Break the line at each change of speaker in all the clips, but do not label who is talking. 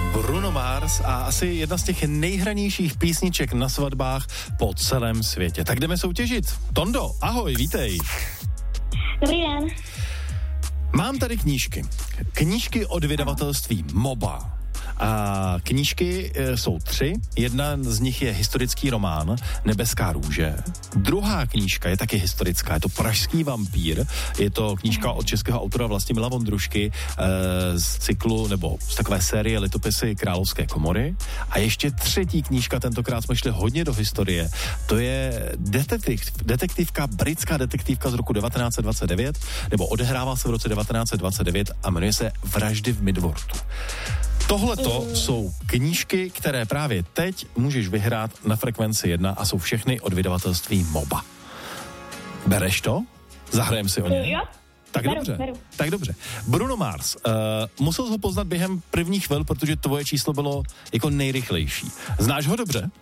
Bruno Mars a asi jedna z těch nejhranějších písniček na svatbách po celém světě. Tak jdeme soutěžit. Tondo, ahoj, vítej.
Dobrý den.
Mám tady knížky. Knížky od vydavatelství MOBA. A knížky jsou 3. Jedna z nich je historický román Nebeská růže. Druhá knížka je taky historická, je to Pražský vampír. Je to knížka od českého autora Vlastimila Vondrušky z cyklu, nebo z takové série Litopisy Královské komory. A ještě 3. knížka, tentokrát jsme šli hodně do historie. To je detektivka, britská detektivka z roku 1929, nebo odehrává se v roce 1929 a jmenuje se Vraždy v Midwortu. Tohleto jsou knížky, které právě teď můžeš vyhrát na Frekvenci 1 a jsou všechny od vydavatelství MOBA. Bereš to? Zahrajem si o ně?
Jo.
Tak dobře. Tak dobře. Bruno Mars, musel jsi ho poznat během prvních chvil, protože tvoje číslo bylo jako nejrychlejší. Znáš ho dobře?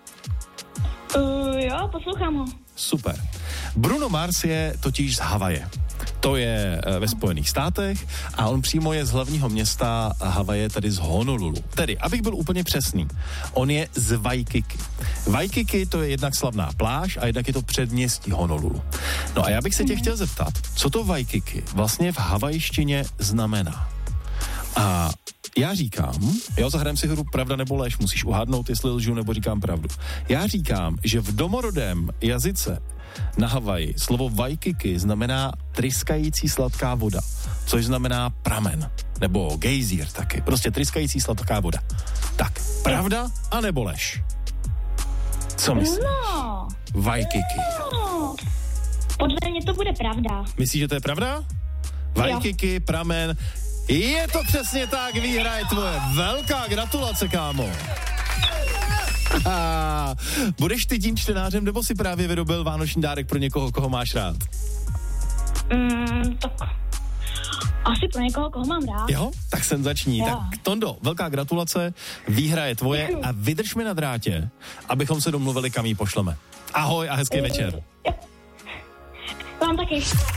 Jo, poslouchám ho.
Super. Bruno Mars je totiž z Havaje. To je ve Spojených státech a on přímo je z hlavního města Havaje, tedy z Honolulu. Tedy, abych byl úplně přesný, on je z Waikiki. Waikiki to je jednak slavná pláž a jednak je to předměstí Honolulu. No a já bych se tě chtěl zeptat, co to Waikiki vlastně v havajštině znamená? A já říkám, zahrajeme si hru Pravda nebo lež, musíš uhádnout, jestli lžu nebo říkám pravdu. Já říkám, že v domorodém jazyce na Havaji slovo Waikiki znamená tryskající sladká voda, což znamená pramen, nebo gejzír taky, prostě tryskající sladká voda. Tak, pravda anebo lež? Co myslíš?
No.
Waikiki.
No. Podle mě to bude pravda.
Myslíš, že to je pravda? Waikiki, pramen. Je to přesně tak, výhra je tvoje. Velká gratulace, kámo. A budeš ty tím čtenářem, nebo si právě vyrobil vánoční dárek pro někoho, koho máš rád?
Tak asi pro někoho, koho mám rád.
Jo? Tak senzační.
Jo.
Tak Tondo, velká gratulace, výhra je tvoje a vydrž mi na drátě, abychom se domluvili, kam jí pošleme. Ahoj a hezký večer.
Vám taky.